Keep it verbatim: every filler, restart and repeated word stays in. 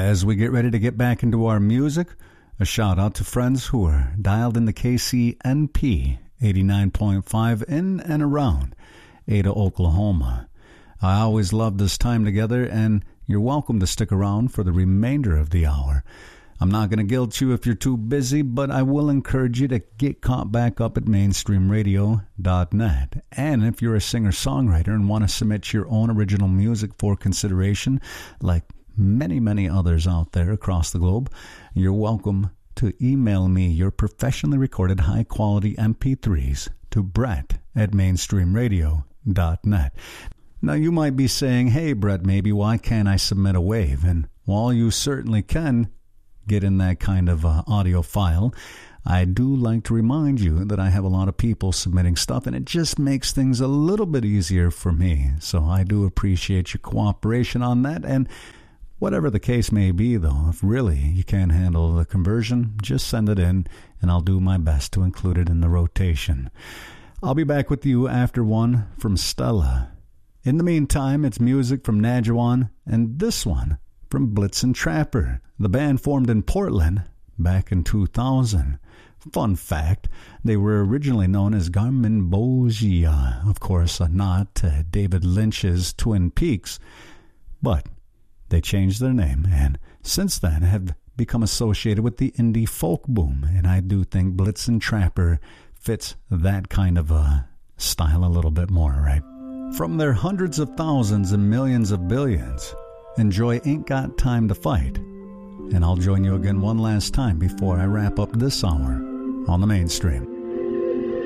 As we get ready to get back into our music, a shout out to friends who are dialed in the K C N P eighty-nine point five in and around Ada, Oklahoma. I always love this time together, and you're welcome to stick around for the remainder of the hour. I'm not going to guilt you if you're too busy, but I will encourage you to get caught back up at mainstream radio dot net. And if you're a singer-songwriter and want to submit your own original music for consideration, like many, many others out there across the globe, you're welcome to email me your professionally recorded high-quality M P threes to Brett at mainstream radio dot net. Now, you might be saying, hey, Brett, maybe why can't I submit a wave? And while you certainly can get in that kind of uh, audio file, I do like to remind you that I have a lot of people submitting stuff, and it just makes things a little bit easier for me. So I do appreciate your cooperation on that. And whatever the case may be, though, if really you can't handle the conversion, just send it in, and I'll do my best to include it in the rotation. I'll be back with you after one from Stella. In the meantime, it's music from Najuan, and this one from Blitzen Trapper. The band formed in Portland back in two thousand. Fun fact, they were originally known as Garmin Bogia, of course a nod to David Lynch's Twin Peaks. But they changed their name, and since then have become associated with the indie folk boom, and I do think Blitzen Trapper fits that kind of a style a little bit more, right? From their hundreds of thousands and millions of billions, enjoy Ain't Got Time to Fight. And I'll join you again one last time before I wrap up this hour on the Mainstream.